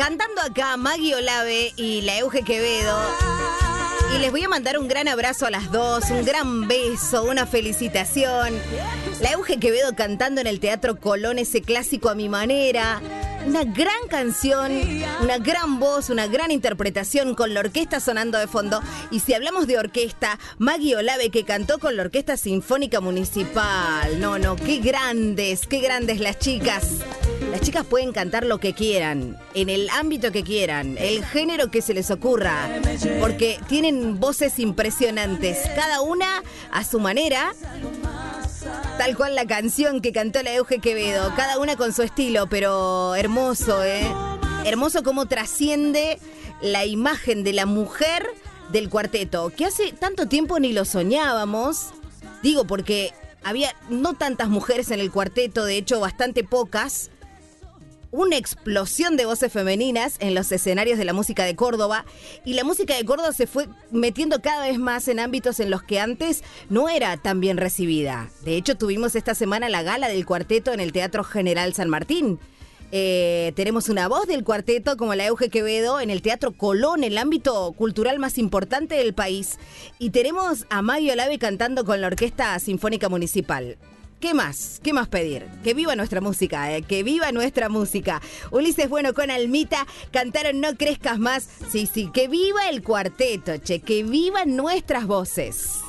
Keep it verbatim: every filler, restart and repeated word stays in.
Cantando acá Maggie Olave y la Euge Quevedo. Y les voy a mandar un gran abrazo a las dos, un gran beso, una felicitación. La Euge Quevedo cantando en el Teatro Colón ese clásico A Mi Manera. Una gran canción, una gran voz, una gran interpretación con la orquesta sonando de fondo. Y si hablamos de orquesta, Maggie Olave que cantó con la Orquesta Sinfónica Municipal. No, no, qué grandes, qué grandes las chicas. Las chicas pueden cantar lo que quieran, en el ámbito que quieran, el género que se les ocurra, porque tienen voces impresionantes, cada una a su manera. Tal cual la canción que cantó la Euge Quevedo, cada una con su estilo, pero hermoso, ¿eh? Hermoso cómo trasciende la imagen de la mujer del cuarteto, que hace tanto tiempo ni lo soñábamos. Digo, porque había no tantas mujeres en el cuarteto, de hecho bastante pocas. Una explosión de voces femeninas en los escenarios de la música de Córdoba, y la música de Córdoba se fue metiendo cada vez más en ámbitos en los que antes no era tan bien recibida. De hecho, tuvimos esta semana la gala del cuarteto en el Teatro General San Martín. Eh, tenemos una voz del cuarteto como la Euge Quevedo en el Teatro Colón, el ámbito cultural más importante del país. Y tenemos a Maggie Olave cantando con la Orquesta Sinfónica Municipal. ¿Qué más? ¿Qué más pedir? Que viva nuestra música, ¿eh? Que viva nuestra música. Ulises Bueno con Almita cantaron No Crezcas Más. Sí, sí, que viva el cuarteto, che, que vivan nuestras voces.